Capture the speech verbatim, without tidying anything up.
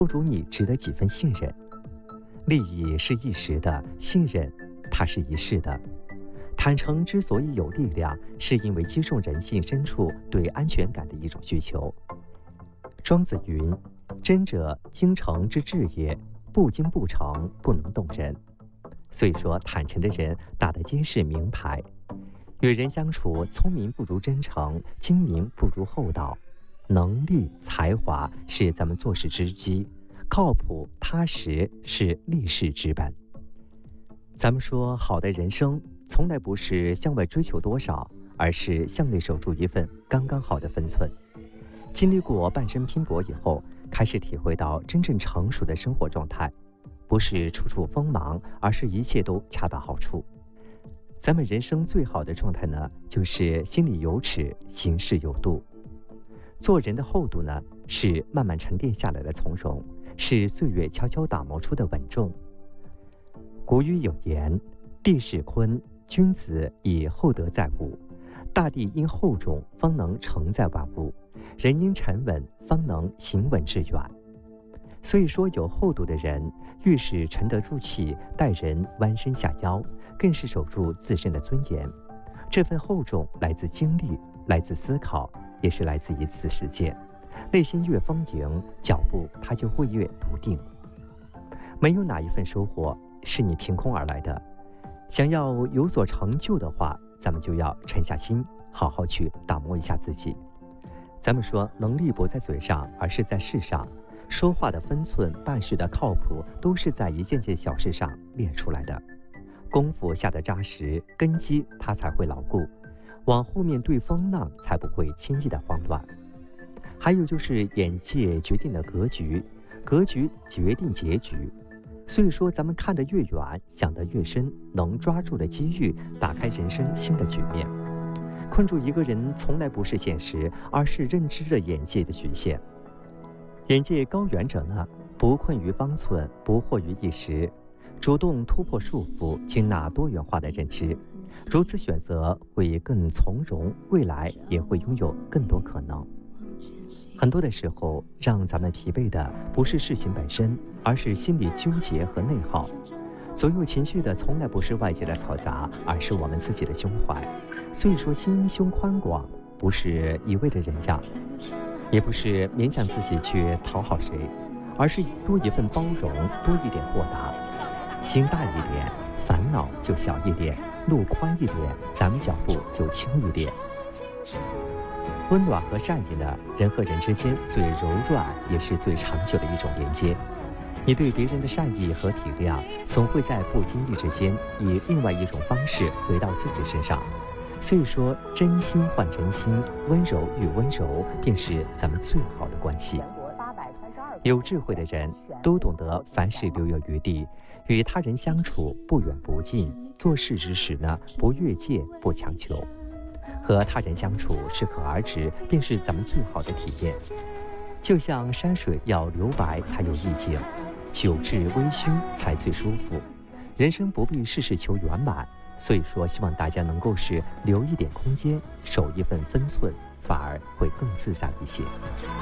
不如你值得几分信任。利益是一时的，信任它是一世的。坦诚之所以有力量，是因为击中人性深处对安全感的一种需求。庄子云：真者精诚之至也，不精不诚，不能动人。所以说，坦诚的人打的皆是名牌。与人相处，聪明不如真诚，精明不如厚道。能力、才华是咱们做事之基，靠谱、踏实是立世之本。咱们说，好的人生从来不是向外追求多少，而是向内守住一份刚刚好的分寸。经历过半生拼搏以后，开始体会到真正成熟的生活状态，不是处处锋芒，而是一切都恰到好处。咱们人生最好的状态呢，就是心里有尺，行事有度。做人的厚度呢，是慢慢沉淀下来的从容，是岁月悄悄打磨出的稳重。古语有言：地势坤，君子以厚德载物。大地因厚重，方能承载万物；人因沉稳，方能行稳致远。所以说，有厚度的人，越是沉得住气，待人弯身下腰，更是守住自身的尊严。这份厚重来自经历，来自思考，也是来自一次实践。内心越丰盈，脚步它就会越笃定。没有哪一份收获是你凭空而来的。想要有所成就的话，咱们就要沉下心，好好去打磨一下自己。咱们说，能力不在嘴上，而是在事上。说话的分寸，办事的靠谱，都是在一件件小事上练出来的。功夫下得扎实，根基它才会牢固，往后面对风浪才不会轻易的慌乱。还有就是眼界决定了格局，格局决定结局。所以说，咱们看得越远，想得越深，能抓住的机遇，打开人生新的局面。困住一个人，从来不是现实，而是认知的眼界的局限。眼界高远者呢，不困于方寸，不惑于一时，主动突破束缚，接纳多元化的认知。如此选择会更从容，未来也会拥有更多可能。很多的时候，让咱们疲惫的不是事情本身，而是心理纠结和内耗。左右情绪的从来不是外界的嘈杂，而是我们自己的胸怀。所以说，心胸宽广不是一味的忍让，也不是勉强自己去讨好谁，而是多一份包容，多一点豁达。心大一点，烦恼就小一点；路宽一点，咱们脚步就轻一点。温暖和善意呢，人和人之间最柔软也是最长久的一种连接。你对别人的善意和体谅，总会在不经意之间以另外一种方式回到自己身上。所以说，真心换真心，温柔与温柔，便是咱们最好的关系。有智慧的人都懂得凡事留有余地，与他人相处不远不近，做事之时呢，不越界，不强求。和他人相处适可而止，便是咱们最好的体验。就像山水要留白才有意境，久治微醺才最舒服。人生不必事事求圆满，所以说希望大家能够是留一点空间，守一份分寸，反而会更自在一些。